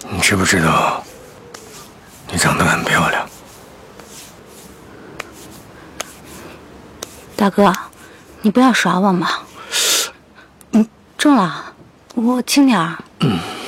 你知不知道，你长得很漂亮？ 大哥，你不要耍我嘛。重了，我轻点儿。